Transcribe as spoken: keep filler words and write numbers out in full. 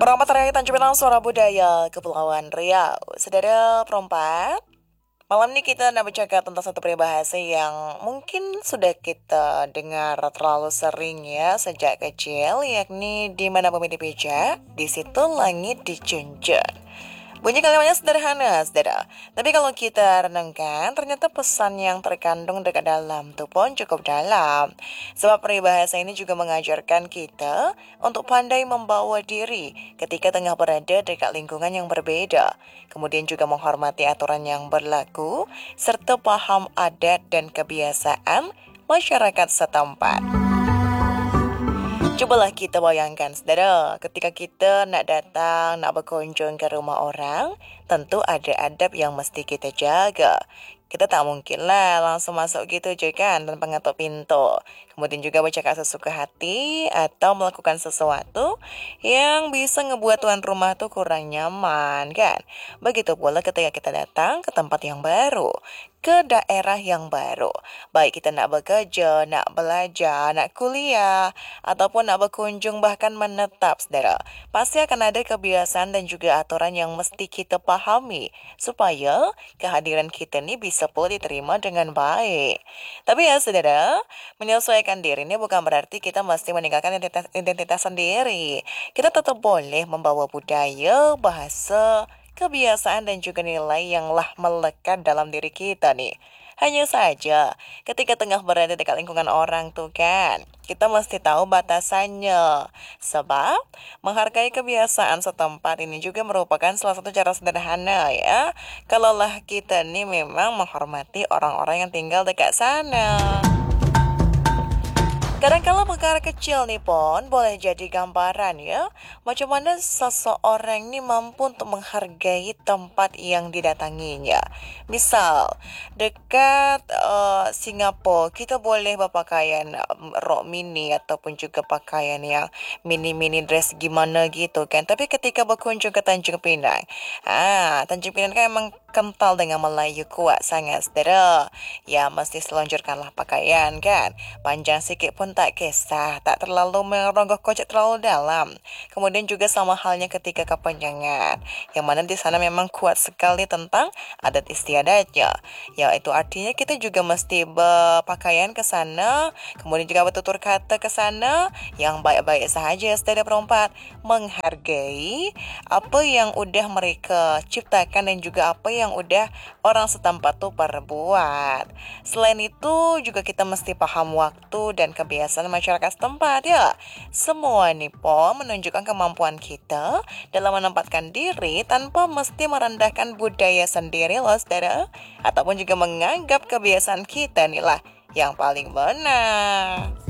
Perangkat terakhir Tanjung Pinang Suara Budaya Kepulauan Riau. Saudara perempat, malam ini kita nak bercakap tentang satu peribahasa yang mungkin sudah kita dengar terlalu sering ya sejak kecil, yakni di mana bumi dipijak, di situ langit dijunjung. Bunyi kalimatnya sederhana, saudara. Tapi kalau kita renungkan, ternyata pesan yang terkandung dekat dalam itu pun cukup dalam. Sebab peribahasa ini juga mengajarkan kita untuk pandai membawa diri ketika tengah berada dekat lingkungan yang berbeda. Kemudian juga menghormati aturan yang berlaku, serta paham adat dan kebiasaan masyarakat setempat. Cobalah kita bayangkan, saudara, ketika kita nak datang, nak berkunjung ke rumah orang, tentu ada adab yang mesti kita jaga. Kita tak mungkin lah langsung masuk gitu je kan, tanpa ngetok pintu. Kemudian juga bercakap sesuka hati atau melakukan sesuatu yang bisa ngebuat tuan rumah tuh kurang nyaman kan. Begitu pula ketika kita datang ke tempat yang baru, ke daerah yang baru. Baik kita nak bekerja, nak belajar, nak kuliah, ataupun nak berkunjung bahkan menetap, saudara. Pasti akan ada kebiasaan dan juga aturan yang mesti kita pahami supaya kehadiran kita ni bisa pula diterima dengan baik. Tapi ya saudara, menyesuaikan diri ini bukan berarti kita mesti meninggalkan identitas, identitas sendiri. Kita tetap boleh membawa budaya, bahasa, kebiasaan dan juga nilai yang lah melekat dalam diri kita nih. Hanya saja, ketika tengah berada dekat lingkungan orang tuh kan, kita mesti tahu batasannya. Sebab, menghargai kebiasaan setempat ini juga merupakan salah satu cara sederhana ya. Kalaulah kita nih memang menghormati orang-orang yang tinggal dekat sana. Kadang-kala perkara kecil nih pun boleh jadi gambaran ya, macam mana seseorang ni mampu untuk menghargai tempat yang didatanginya. Misal, dekat uh, Singapura, kita boleh berpakaian um, rok mini ataupun juga pakaian yang mini-mini dress gimana gitu kan. Tapi ketika berkunjung ke Tanjung Pinang, ah, Tanjung Pinang kan emang kental dengan Melayu kuat sangat, saudara. Ya, mesti selonjorkanlah pakaian kan. Panjang sikit pun tak kisah, tak terlalu merongoh kocek terlalu dalam. Kemudian juga sama halnya ketika kepanjangan, yang mana di sana memang kuat sekali tentang adat istiadatnya. Ya, itu artinya kita juga mesti berpakaian ke sana, kemudian juga bertutur kata ke sana yang baik-baik sahaja, saudara perempat. Menghargai apa yang udah mereka ciptakan dan juga apa yang udah orang setempat tuh perbuat. Selain itu juga kita mesti paham waktu dan kebiasaan masyarakat setempat ya. Semua ini pun menunjukkan kemampuan kita dalam menempatkan diri tanpa mesti merendahkan budaya sendiri loh saudara. Ataupun juga menganggap kebiasaan kita nih lah yang paling benar.